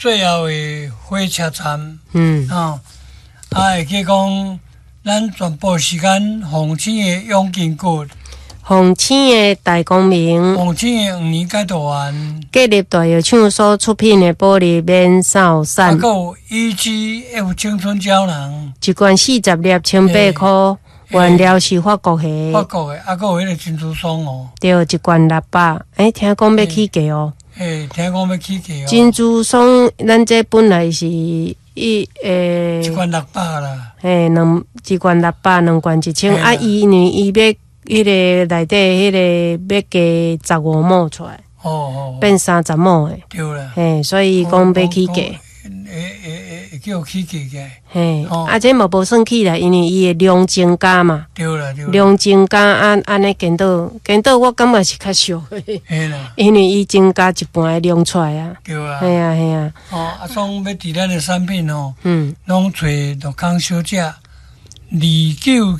最后的火车站，会去讲咱全部时间奉请的永金阁， 奉请的大光明， 奉请的5年解读完， 建立大药厂所出品的玻璃免扫伞， 还有 EGF 青春胶囊， 一罐40粒1,800块，原料是法国的， 法国的，还有迄个珍珠松哦， 对，一罐600，听讲要起价哦。 听讲要起价哦。 珍珠松，咱这本来是一罐600啦。 一罐600，两罐1000。啊，伊要迄个内底迄个要加15毛出来，变30毛的。 对啦。 所以讲要起价。 会叫起价个。这无算起来，因为伊的量增加嘛。 对啦。 量增加，安尼见到，我感觉是较俗的。 嘿啦。 因为伊增加一半的量出来啊。 对啊。 嘿啊。 总要伫咱的产品拢找陆康小姐29